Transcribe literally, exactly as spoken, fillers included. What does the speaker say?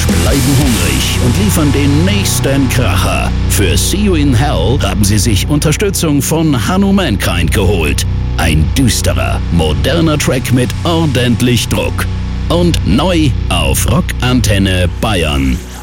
bleiben hungrig und liefern den nächsten Kracher. Für See You in Hell haben sie sich Unterstützung von Hanno Mankind geholt. Ein düsterer, moderner Track mit ordentlich Druck. Und neu auf Rockantenne Bayern.